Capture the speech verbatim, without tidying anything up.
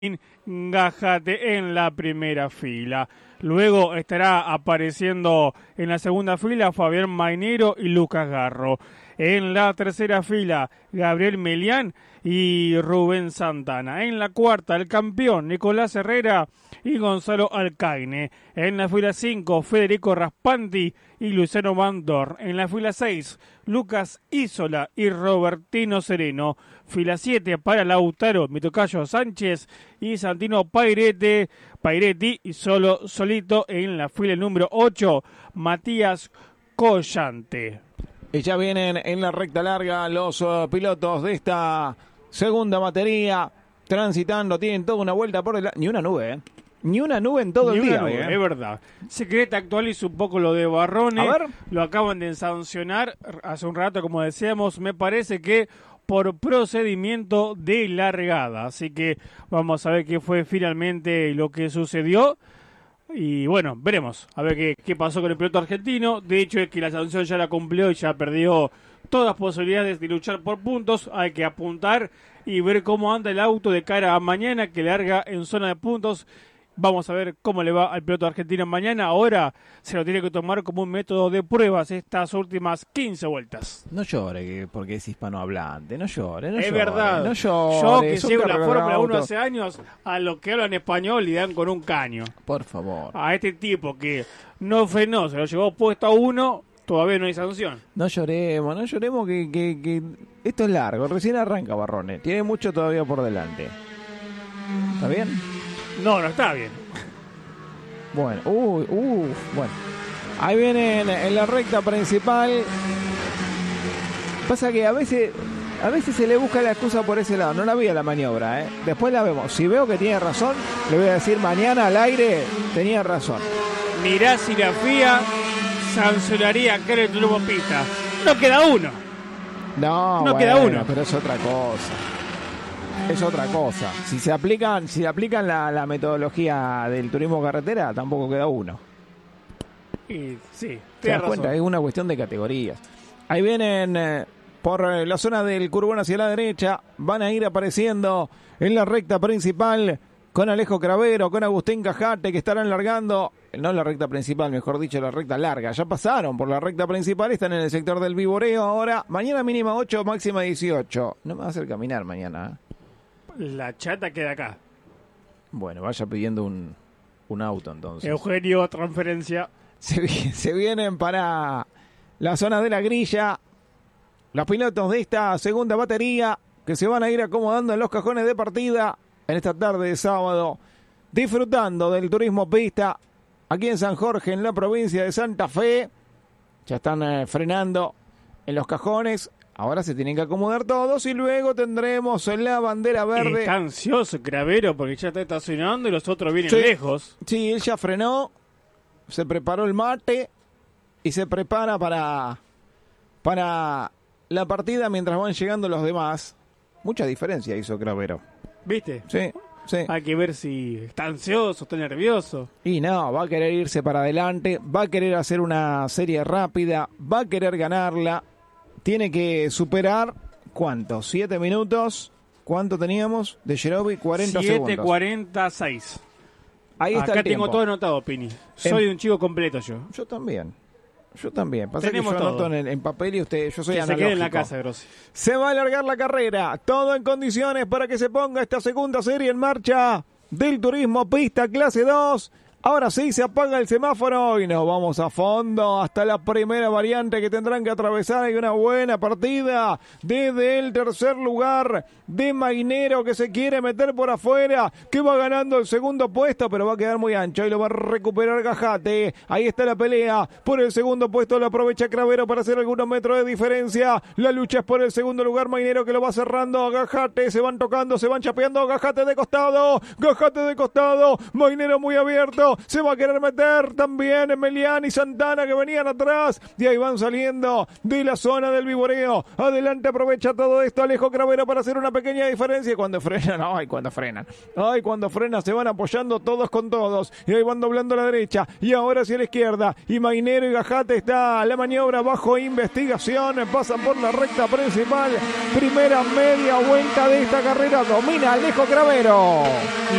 Gajate en la primera fila. Luego estará apareciendo en la segunda fila Fabián Mainero y Lucas Garro. En la tercera fila, Gabriel Melián y Rubén Santana. En la cuarta, el campeón Nicolás Herrera y Gonzalo Alcaine. En la fila cinco, Federico Raspanti y Luciano Bandor. En la fila seis, Lucas Isola y Robertino Sereno. Fila siete para Lautaro, Mitocayo Sánchez y Santino Pairete, Pairetti y solo solito. En la fila número ocho, Matías Collante. Y ya vienen en la recta larga los uh, pilotos de esta segunda batería, transitando, tienen toda una vuelta por el... Ni una nube, ¿eh? Ni una nube en todo Ni el día. Nube, ¿eh? Es verdad. Secreta actualiza un poco lo de Barrone. A ver. Lo acaban de sancionar hace un rato, como decíamos. Me parece que por procedimiento de largada. Así que vamos a ver qué fue finalmente lo que sucedió. Y bueno, veremos a ver qué, qué pasó con el piloto argentino. De hecho es que la sanción ya la cumplió y ya perdió todas las posibilidades de luchar por puntos. Hay que apuntar y ver cómo anda el auto de cara a mañana, que larga en zona de puntos. Vamos a ver cómo le va al piloto argentino mañana. Ahora se lo tiene que tomar como un método de pruebas estas últimas quince vueltas. No llore porque es hispanohablante, no llore, no es llore, verdad. no llore. Yo que es un sigo la carrera Fórmula uno auto. hace años, a los que hablan español le dan con un caño. Por favor. A este tipo que no frenó, se lo llevó puesto a uno, todavía no hay sanción. No lloremos, no lloremos que, que, que esto es largo, recién arranca Barrone, tiene mucho todavía por delante. ¿Está bien? No, no está bien. Bueno, uy, uh, bueno. Ahí vienen en la recta principal. Pasa que a veces, a veces se le busca la excusa por ese lado. No la vi a la maniobra, ¿eh? Después la vemos. Si veo que tiene razón, le voy a decir mañana al aire, tenía razón. Mirá si la F I A sancionaría acá en el turismo pista. No queda uno. No, no bueno, queda uno. Pero es otra cosa. Es otra cosa. Si se aplican, si aplican la, la metodología del turismo carretera, tampoco queda uno. Y sí, ¿Te das cuenta? razón. Es una cuestión de categorías. Ahí vienen eh, por eh, la zona del Curbón hacia la derecha. Van a ir apareciendo en la recta principal con Alejo Cravero, con Agustín Cajate, que estarán largando. No la recta principal, mejor dicho, la recta larga. Ya pasaron por la recta principal, están en el sector del Viboreo ahora. Mañana mínima ocho, máxima dieciocho. No me va a hacer caminar mañana, ¿eh? La chata queda acá. Bueno, vaya pidiendo un, un auto entonces. Eugenio, transferencia. Se, se vienen para la zona de la grilla los pilotos de esta segunda batería que se van a ir acomodando en los cajones de partida en esta tarde de sábado, disfrutando del turismo pista aquí en San Jorge, en la provincia de Santa Fe. Ya están eh, frenando en los cajones. Ahora se tienen que acomodar todos y luego tendremos la bandera verde. Está ansioso Cravero porque ya está estacionando y los otros vienen Sí. lejos. Sí, él ya frenó, se preparó el mate y se prepara para, para la partida mientras van llegando los demás. Mucha diferencia hizo Cravero. ¿Viste? Sí, sí. Hay que ver si está ansioso, está nervioso. Y no, va a querer irse para adelante, va a querer hacer una serie rápida, va a querer ganarla. Tiene que superar, ¿cuánto? ¿Siete minutos? ¿Cuánto teníamos de Jerobi? cuarenta siete segundos. cuarenta y seis. Ahí está Acá el tiempo. tengo todo anotado, Pini. Soy un chico completo yo. Yo también. Yo también. Pasa Tenemos que yo anoto todo. en, en papel y usted, yo soy Que se analógico. quede en la casa, Grossi. Se va a alargar la carrera. Todo en condiciones para que se ponga esta segunda serie en marcha del turismo pista clase dos. Ahora sí se apaga el semáforo y nos vamos a fondo hasta la primera variante que tendrán que atravesar. Hay una buena partida desde el tercer lugar de Mainero que se quiere meter por afuera, que va ganando el segundo puesto, pero va a quedar muy ancho y lo va a recuperar Gajate. Ahí está la pelea por el segundo puesto, lo aprovecha Cravero para hacer algunos metros de diferencia. La lucha es por el segundo lugar, Mainero que lo va cerrando a Gajate, se van tocando, se van chapeando, Gajate de costado, Gajate de costado, Mainero muy abierto. Cravero. Se va a querer meter también Emiliano y Santana que venían atrás. Y ahí van saliendo de la zona del viboreo. Adelante aprovecha todo esto Alejo Cravero para hacer una pequeña diferencia. Y cuando frenan, ay, cuando frenan. Ay, cuando frenan se van apoyando todos con todos. Y ahí van doblando a la derecha. Y ahora hacia la izquierda. Y Mainero y Gajate está la maniobra bajo investigación. Pasan por la recta principal. Primera media vuelta de esta carrera. Domina Alejo Cravero.